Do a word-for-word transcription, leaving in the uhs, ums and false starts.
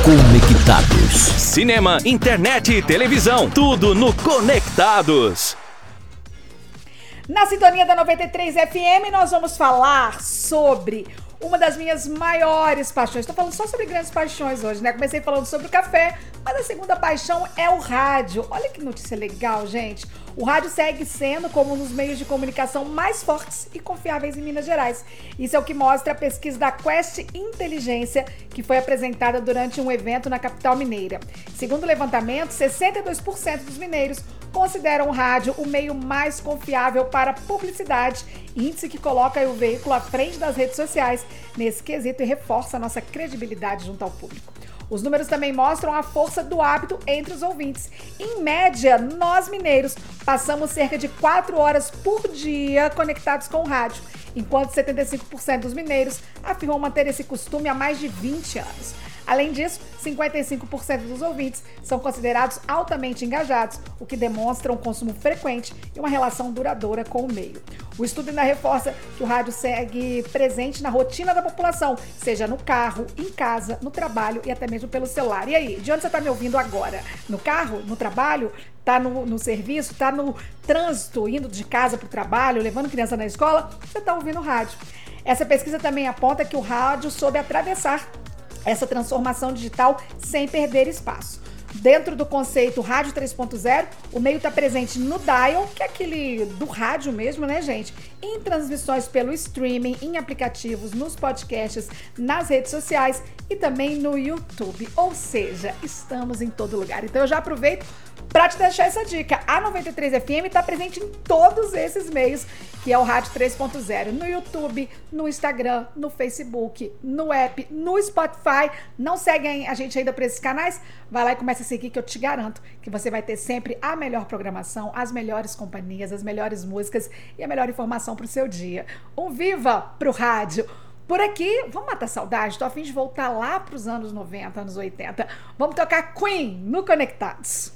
Conectados. Cinema, internet e televisão, tudo no Conectados. Na sintonia da noventa e três F M, nós vamos falar sobre uma das minhas maiores paixões. Estou falando só sobre grandes paixões hoje, né? Comecei falando sobre o café, mas a segunda paixão é o rádio. Olha que notícia legal, gente. O rádio segue sendo como um dos meios de comunicação mais fortes e confiáveis em Minas Gerais. Isso é o que mostra a pesquisa da Quest Inteligência, que foi apresentada durante um evento na capital mineira. Segundo o levantamento, sessenta e dois por cento dos mineiros consideram o rádio o meio mais confiável para publicidade, índice que coloca o veículo à frente das redes sociais nesse quesito e reforça a nossa credibilidade junto ao público. Os números também mostram a força do hábito entre os ouvintes. Em média, nós mineiros passamos cerca de quatro horas por dia conectados com o rádio, enquanto setenta e cinco por cento dos mineiros afirmam manter esse costume há mais de vinte anos. Além disso, cinquenta e cinco por cento dos ouvintes são considerados altamente engajados, o que demonstra um consumo frequente e uma relação duradoura com o meio. O estudo ainda reforça que o rádio segue presente na rotina da população, seja no carro, em casa, no trabalho e até mesmo pelo celular. E aí, de onde você está me ouvindo agora? No carro? No trabalho? Tá no, no serviço? Tá no trânsito, indo de casa para o trabalho, levando criança na escola? Você está ouvindo o rádio. Essa pesquisa também aponta que o rádio soube atravessar essa transformação digital sem perder espaço. Dentro do conceito Rádio três ponto zero, o meio está presente no dial, que é aquele do rádio mesmo, né, gente? Em transmissões pelo streaming, em aplicativos, nos podcasts, nas redes sociais e também no YouTube. Ou seja, estamos em todo lugar. Então eu já aproveito para te deixar essa dica. A noventa e três F M está presente em todos esses meios, que é o Rádio três ponto zero, no YouTube, no Instagram, no Facebook, no app, no Spotify. Não segue a gente ainda por esses canais? Vai lá e começa a seguir, que eu te garanto que você vai ter sempre a melhor programação, as melhores companhias, as melhores músicas e a melhor informação para o seu dia. Um viva pro rádio! Por aqui, vamos matar saudade? Tô a fim de voltar lá pros anos noventa, anos oitenta. Vamos tocar Queen no Conectados.